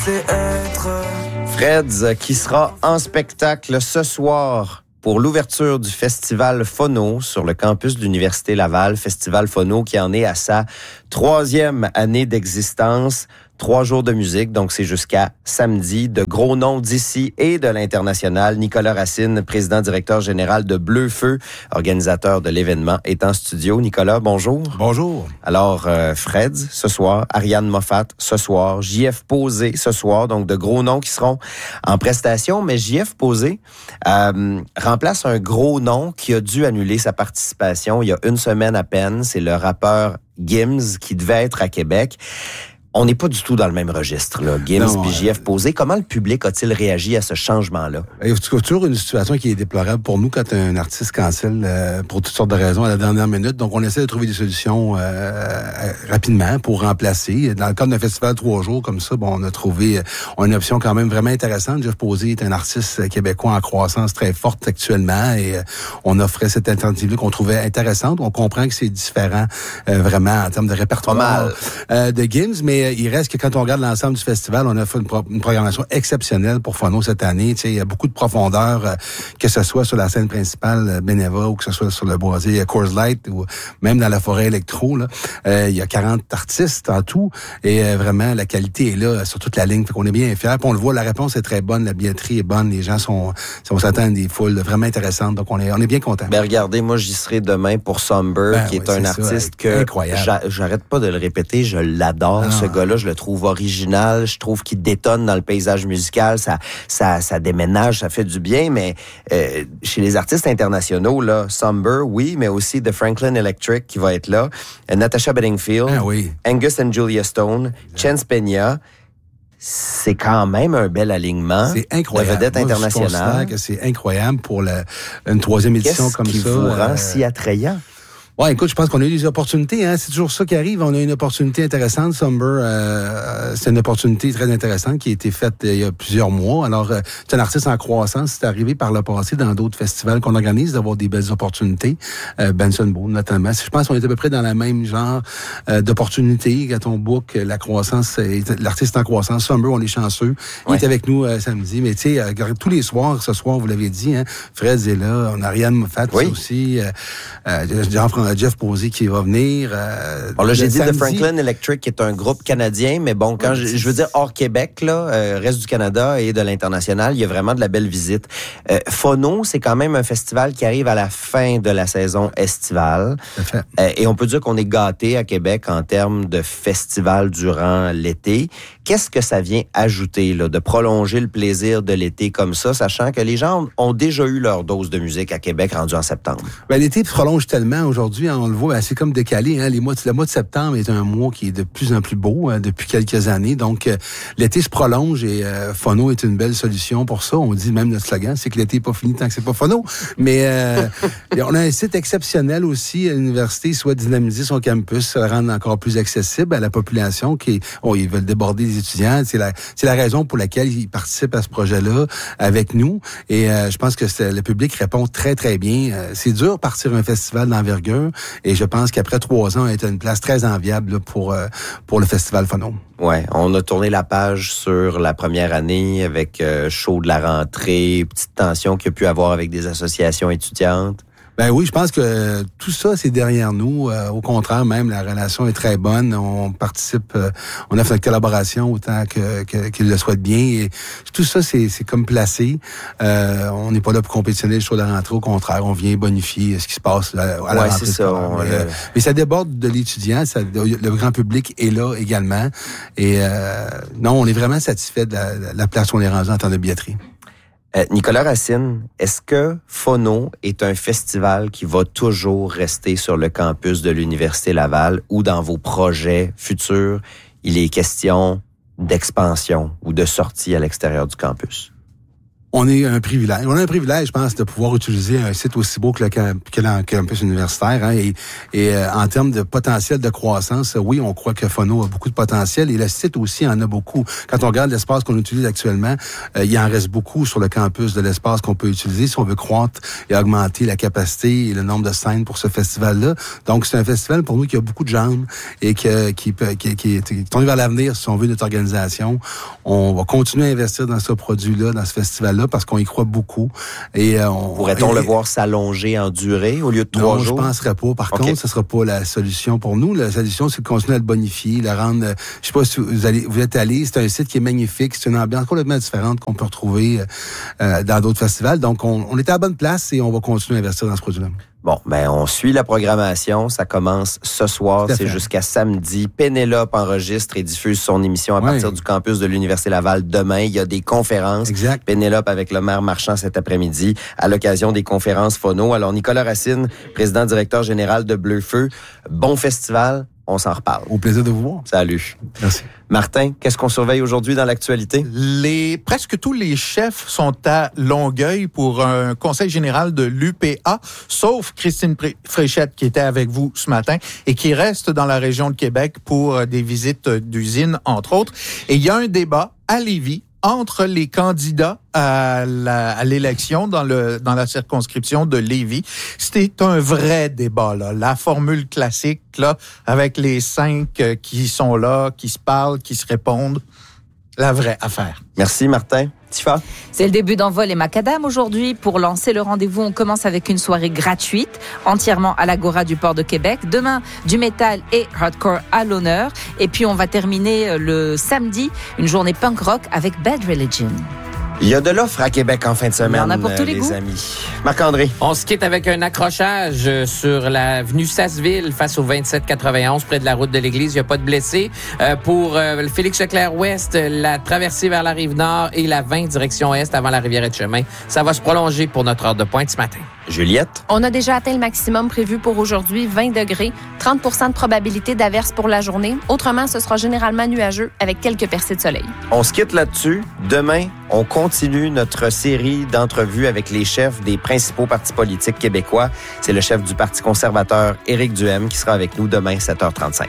Freds qui sera en spectacle ce soir pour l'ouverture du Festival Phono sur le campus de l'Université Laval. Festival Phono qui en est à sa 3e année d'existence. 3 jours de musique, donc c'est jusqu'à samedi. De gros noms d'ici et de l'international. Nicolas Racine, président-directeur général de Bleu Feu, organisateur de l'événement, est en studio. Nicolas, bonjour. Bonjour. Alors, Freds ce soir, Ariane Moffat ce soir, JF Posé ce soir, donc de gros noms qui seront en prestation. Mais JF Posé remplace un gros nom qui a dû annuler sa participation il y a une semaine à peine. C'est le rappeur Gims qui devait être à Québec. On n'est pas du tout dans le même registre, là. Gims puis JF Posé. Comment le public a-t-il réagi à ce changement-là? C'est toujours une situation qui est déplorable pour nous quand un artiste cancelle pour toutes sortes de raisons à la dernière minute. Donc, on essaie de trouver des solutions rapidement pour remplacer. Dans le cadre d'un festival 3 jours comme ça, on a trouvé une option quand même vraiment intéressante. JF Posé est un artiste québécois en croissance très forte actuellement et on offrait cette alternative-là qu'on trouvait intéressante. On comprend que c'est différent vraiment en termes de répertoire de Gims, mais il reste que quand on regarde l'ensemble du festival, on a fait une programmation exceptionnelle pour Phono cette année. Il y a beaucoup de profondeur, que ce soit sur la scène principale Beneva ou que ce soit sur le boisier Coors Light ou même dans la forêt électro. Là. Il y a 40 artistes en tout et vraiment la qualité est là sur toute la ligne. Fait qu'on est bien fiers. Puis on le voit, la réponse est très bonne, la billetterie est bonne, les gens on s'attend à des foules vraiment intéressantes. Donc on est bien contents. Ben regardez, moi j'y serai demain pour Somber, qui est un artiste que j'arrête pas de le répéter, je l'adore. Ce gars-là, je le trouve original, je trouve qu'il détonne dans le paysage musical, ça déménage, ça fait du bien, mais chez les artistes internationaux, là, Somber, oui, mais aussi The Franklin Electric qui va être là, Natasha Bedingfield, Angus and Julia Stone, Chance Peña. C'est quand même un bel alignement. C'est incroyable. De vedette internationale. Je considère que c'est incroyable pour une 3e édition comme ça. Qu'est-ce qui vous rend si attrayant? Ouais, écoute, je pense qu'on a eu des opportunités. C'est toujours ça qui arrive. On a une opportunité intéressante. Somber, c'est une opportunité très intéressante qui a été faite il y a plusieurs mois. Alors, c'est un artiste en croissance. C'est arrivé par le passé dans d'autres festivals qu'on organise d'avoir des belles opportunités. Benson Boone, notamment. Je pense qu'on est à peu près dans la même genre d'opportunités. Quand on book la croissance, l'artiste en croissance. Somber, on est chanceux. Il est avec nous samedi. Mais tu sais, tous les soirs, ce soir, vous l'avez dit, Fred est là. On a Ariane Moffat aussi. Jeff Posé qui va venir. Bon, là, j'ai dit The Franklin Electric, qui est un groupe canadien, mais bon, quand je veux dire hors Québec, là, reste du Canada et de l'international, il y a vraiment de la belle visite. Phono, c'est quand même un festival qui arrive à la fin de la saison estivale. Et on peut dire qu'on est gâté à Québec en termes de festival durant l'été. Qu'est-ce que ça vient ajouter, là, de prolonger le plaisir de l'été comme ça, sachant que les gens ont déjà eu leur dose de musique à Québec rendu en septembre? Ben, l'été prolonge tellement aujourd'hui, on le voit, c'est comme décalé. Le mois de septembre est un mois qui est de plus en plus beau depuis quelques années. Donc, l'été se prolonge et Phono est une belle solution pour ça. On dit même notre slogan, c'est que l'été n'est pas fini tant que c'est pas Phono. Mais on a un site exceptionnel aussi à l'université, il souhaite dynamiser son campus, le rendre encore plus accessible à la population ils veulent déborder les étudiants. C'est la raison pour laquelle ils participent à ce projet-là avec nous. Et je pense que le public répond très, très bien. C'est dur de partir un festival d'envergure. Et je pense qu'après 3 ans, on est à une place très enviable là, pour le Festival Phono. Ouais, on a tourné la page sur la première année avec show de la rentrée, petite tension qu'il y a pu avoir avec des associations étudiantes. Ben oui, je pense que tout ça, c'est derrière nous. Au contraire, même, la relation est très bonne. On participe, on a fait une collaboration autant qu'il le souhaite bien. Et tout ça, c'est comme placé. On n'est pas là pour compétitionner le show de la rentrée. Au contraire, on vient bonifier ce qui se passe à la rentrée. C'est ça. Mais ça déborde de l'étudiant. Le grand public est là également. Et non, on est vraiment satisfait de la place où on est rendu en termes de billetterie. Nicolas Racine, est-ce que Phono est un festival qui va toujours rester sur le campus de l'Université Laval ou dans vos projets futurs, il est question d'expansion ou de sortie à l'extérieur du campus? On est un privilège. On a un privilège, je pense, de pouvoir utiliser un site aussi beau que le campus universitaire. Hein, et en termes de potentiel de croissance, oui, on croit que Fono a beaucoup de potentiel et le site aussi en a beaucoup. Quand on regarde l'espace qu'on utilise actuellement, il en reste beaucoup sur le campus de l'espace qu'on peut utiliser si on veut croître et augmenter la capacité et le nombre de scènes pour ce festival-là. Donc, c'est un festival pour nous qui a beaucoup de jambes et qui tourne vers l'avenir si on veut notre organisation. On va continuer à investir dans ce produit-là, dans ce festival-là, parce qu'on y croit beaucoup. Et pourrait-on le voir s'allonger en durée au lieu de 3 jours? Non, je penserais pas. Par contre, ce sera pas la solution pour nous. La solution, c'est de continuer à le bonifier, le rendre. Je sais pas si vous êtes allé. C'est un site qui est magnifique. C'est une ambiance complètement différente qu'on peut retrouver dans d'autres festivals. Donc, on est à la bonne place et on va continuer à investir dans ce produit-là. Bon, on suit la programmation. Ça commence ce soir. C'est jusqu'à samedi. Pénélope enregistre et diffuse son émission à partir du campus de l'Université Laval demain. Il y a des conférences. Exact. Pénélope avec le maire Marchand cet après-midi à l'occasion des conférences Fono. Alors, Nicolas Racine, président directeur général de Bleu-Feu. Bon festival. On s'en reparle. Au plaisir de vous voir. Salut. Merci. Martin, qu'est-ce qu'on surveille aujourd'hui dans l'actualité? Presque tous les chefs sont à Longueuil pour un conseil général de l'UPA, sauf Christine Fréchette qui était avec vous ce matin et qui reste dans la région de Québec pour des visites d'usines, entre autres. Et il y a un débat à Lévis entre les candidats à l'élection dans la circonscription de Lévis. C'était un vrai débat, là. La formule classique, là, avec les 5 qui sont là, qui se parlent, qui se répondent. La vraie affaire. Merci, Martin. Tifa? C'est le début d'Envol et Macadam aujourd'hui. Pour lancer le rendez-vous, on commence avec une soirée gratuite, entièrement à l'Agora du Port de Québec. Demain, du métal et hardcore à l'honneur. Et puis, on va terminer le samedi, une journée punk rock avec Bad Religion. Il y a de l'offre à Québec en fin de semaine, il y en a pour tous les goûts. Amis. Marc-André. On se quitte avec un accrochage sur l'avenue Sasseville face au 2791 près de la route de l'église. Il n'y a pas de blessés. Pour le Félix-Leclerc-Ouest, la traversée vers la Rive-Nord et la 20 direction Est avant la Rivière-et-Chemin. Ça va se prolonger pour notre heure de pointe ce matin. Juliette. On a déjà atteint le maximum prévu pour aujourd'hui, 20 degrés, 30 % de probabilité d'averse pour la journée. Autrement, ce sera généralement nuageux avec quelques percées de soleil. On se quitte là-dessus. Demain, on continue notre série d'entrevues avec les chefs des principaux partis politiques québécois. C'est le chef du Parti conservateur, Éric Duhem, qui sera avec nous demain, 7h35.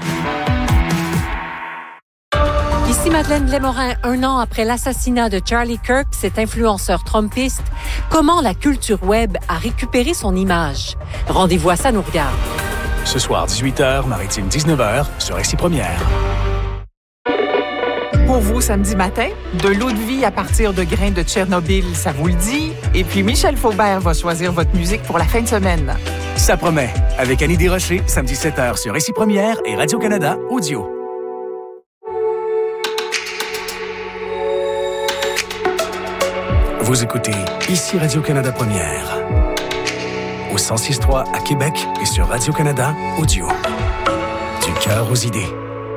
Ici Madeleine Lémorin, 1 an après l'assassinat de Charlie Kirk, cet influenceur trumpiste, comment la culture web a récupéré son image? Rendez-vous à Ça nous regarde. Ce soir, 18h, Maritime 19h, sur RCI Première. Pour vous, samedi matin, de l'eau de vie à partir de grains de Tchernobyl, ça vous le dit? Et puis Michel Faubert va choisir votre musique pour la fin de semaine. Ça promet, avec Annie Desrochers, samedi 7h sur RCI Première et Radio-Canada Audio. Vous écoutez ici Radio-Canada Première. Au 106.3 à Québec et sur Radio-Canada Audio. Du cœur aux idées.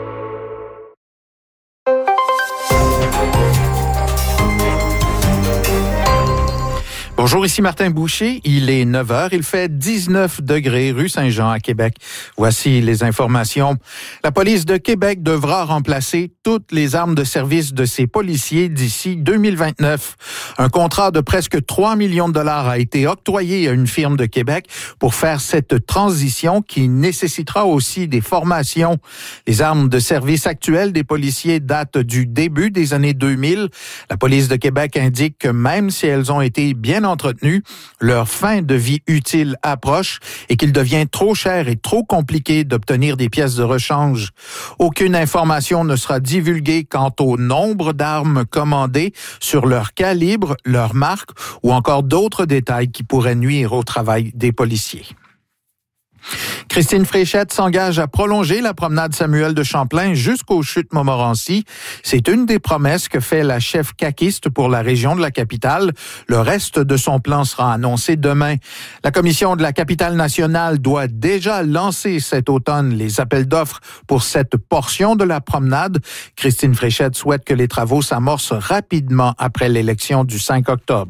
Bonjour, ici Martin Boucher. Il est 9h. Il fait 19 degrés rue Saint-Jean à Québec. Voici les informations. La police de Québec devra remplacer toutes les armes de service de ses policiers d'ici 2029. Un contrat de presque 3 millions de dollars a été octroyé à une firme de Québec pour faire cette transition qui nécessitera aussi des formations. Les armes de service actuelles des policiers datent du début des années 2000. La police de Québec indique que même si elles ont été bien entretenues, leur fin de vie utile approche et qu'il devient trop cher et trop compliqué d'obtenir des pièces de rechange. Aucune information ne sera divulguée quant au nombre d'armes commandées, sur leur calibre, leur marque ou encore d'autres détails qui pourraient nuire au travail des policiers. Christine Fréchette s'engage à prolonger la promenade Samuel de Champlain jusqu'aux chutes Montmorency. C'est une des promesses que fait la chef caquiste pour la région de la capitale. Le reste de son plan sera annoncé demain. La commission de la capitale nationale doit déjà lancer cet automne les appels d'offres pour cette portion de la promenade. Christine Fréchette souhaite que les travaux s'amorcent rapidement après l'élection du 5 octobre.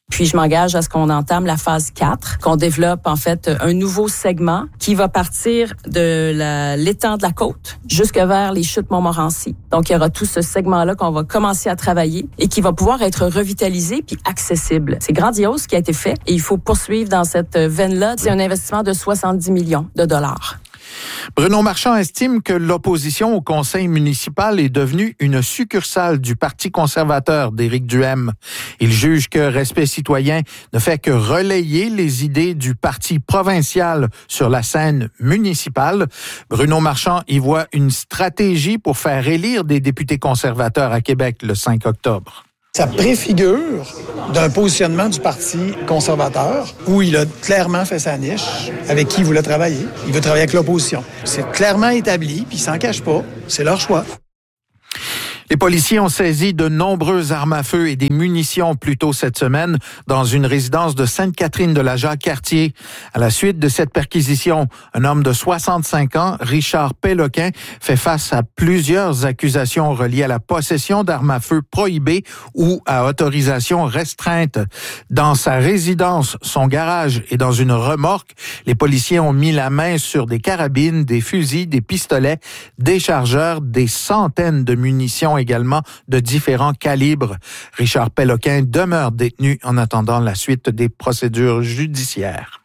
Puis je m'engage à ce qu'on entame la phase 4, qu'on développe en fait un nouveau segment qui va partir de l'étang de la côte jusque vers les chutes Montmorency. Donc il y aura tout ce segment-là qu'on va commencer à travailler et qui va pouvoir être revitalisé puis accessible. C'est grandiose ce qui a été fait et il faut poursuivre dans cette veine-là. C'est un investissement de 70 millions de dollars. Bruno Marchand estime que l'opposition au conseil municipal est devenue une succursale du Parti conservateur d'Éric Duhaime. Il juge que Respect citoyen ne fait que relayer les idées du parti provincial sur la scène municipale. Bruno Marchand y voit une stratégie pour faire élire des députés conservateurs à Québec le 5 octobre. Ça préfigure d'un positionnement du Parti conservateur où il a clairement fait sa niche, avec qui il voulait travailler. Il veut travailler avec l'opposition. C'est clairement établi, puis il s'en cache pas. C'est leur choix. Les policiers ont saisi de nombreuses armes à feu et des munitions plus tôt cette semaine dans une résidence de Sainte-Catherine de la Jacques-Cartier. À la suite de cette perquisition, un homme de 65 ans, Richard Péloquin, fait face à plusieurs accusations reliées à la possession d'armes à feu prohibées ou à autorisation restreinte. Dans sa résidence, son garage et dans une remorque, les policiers ont mis la main sur des carabines, des fusils, des pistolets, des chargeurs, des centaines de munitions également de différents calibres. Richard Péloquin demeure détenu en attendant la suite des procédures judiciaires.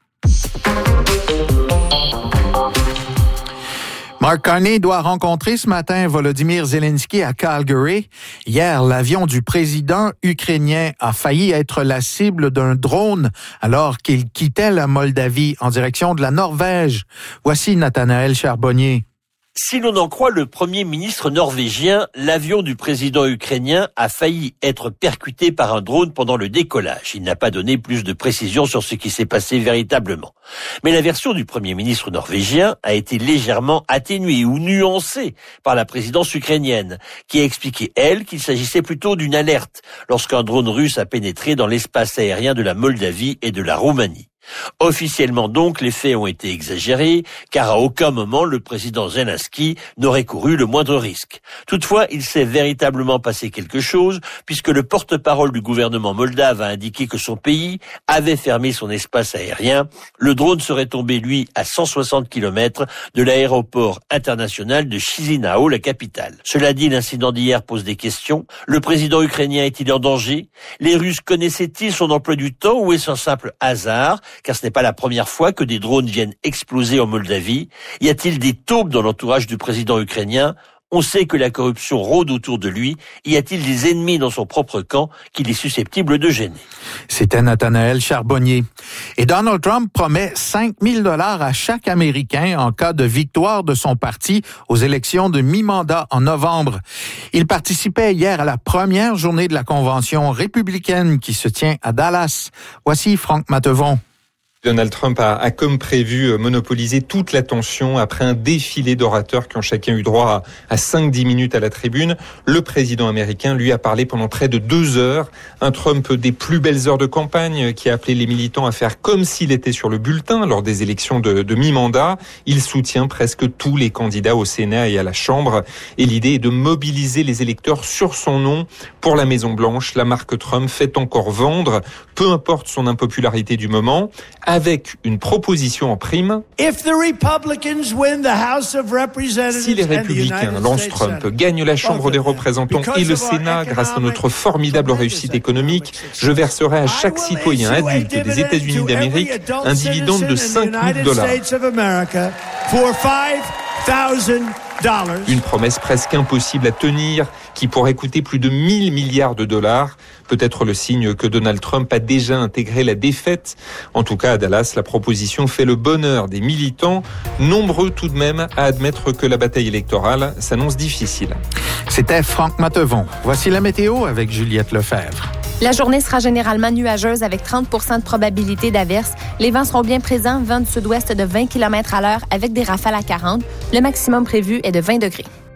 Mark Carney doit rencontrer ce matin Volodymyr Zelensky à Calgary. Hier, l'avion du président ukrainien a failli être la cible d'un drone alors qu'il quittait la Moldavie en direction de la Norvège. Voici Nathanaël Charbonnier. Si l'on en croit le Premier ministre norvégien, l'avion du président ukrainien a failli être percuté par un drone pendant le décollage. Il n'a pas donné plus de précisions sur ce qui s'est passé véritablement. Mais la version du Premier ministre norvégien a été légèrement atténuée ou nuancée par la présidence ukrainienne, qui a expliqué, elle, qu'il s'agissait plutôt d'une alerte lorsqu'un drone russe a pénétré dans l'espace aérien de la Moldavie et de la Roumanie. Officiellement donc, les faits ont été exagérés, car à aucun moment le président Zelensky n'aurait couru le moindre risque. Toutefois, il s'est véritablement passé quelque chose, puisque le porte-parole du gouvernement moldave a indiqué que son pays avait fermé son espace aérien. Le drone serait tombé, lui, à 160 km de l'aéroport international de Chisinau, la capitale. Cela dit, l'incident d'hier pose des questions. Le président ukrainien est-il en danger? Les Russes connaissaient-ils son emploi du temps ou est-ce un simple hasard? Car ce n'est pas la première fois que des drones viennent exploser en Moldavie. Y a-t-il des taupes dans l'entourage du président ukrainien? On sait que la corruption rôde autour de lui. Y a-t-il des ennemis dans son propre camp qu'il est susceptible de gêner? C'était Nathanaël Charbonnier. Et Donald Trump promet 5 000 $ à chaque Américain en cas de victoire de son parti aux élections de mi-mandat en novembre. Il participait hier à la première journée de la convention républicaine qui se tient à Dallas. Voici Franck Matevon. Donald Trump a comme prévu monopolisé toute l'attention après un défilé d'orateurs qui ont chacun eu droit à 5-10 minutes à la tribune. Le président américain lui a parlé pendant près de 2 heures. Un Trump des plus belles heures de campagne qui a appelé les militants à faire comme s'il était sur le bulletin lors des élections de mi-mandat. Il soutient presque tous les candidats au Sénat et à la Chambre. Et l'idée est de mobiliser les électeurs sur son nom. Pour la Maison-Blanche, la marque Trump fait encore vendre, peu importe son impopularité du moment, avec une proposition en prime. Si les républicains lancent Trump, gagnent la Chambre des représentants et le Sénat grâce à notre formidable réussite économique, je verserai à chaque citoyen adulte des États-Unis d'Amérique un dividende de 5 000 $. Une promesse presque impossible à tenir qui pourrait coûter plus de 1 000 milliards de dollars. Peut-être le signe que Donald Trump a déjà intégré la défaite. En tout cas, à Dallas, la proposition fait le bonheur des militants, nombreux tout de même à admettre que la bataille électorale s'annonce difficile. C'était Franck Matevon. Voici la météo avec Juliette Lefebvre. La journée sera généralement nuageuse avec 30 % de probabilité d'averse. Les vents seront bien présents, vent du sud-ouest de 20 km à l'heure avec des rafales à 40. Le maximum prévu est de 20 degrés.